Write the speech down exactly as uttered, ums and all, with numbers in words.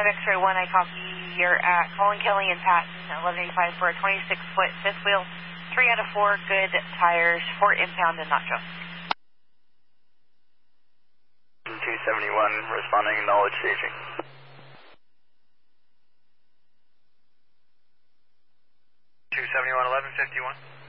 five X-ray one, I copy. You're at Colin Kelly and Patton, eleven eighty-five for a twenty-six foot fifth wheel, three out of four good tires, four impound and not junk. two seventy-one, responding, knowledge staging. two seventy-one, eleven fifty-one.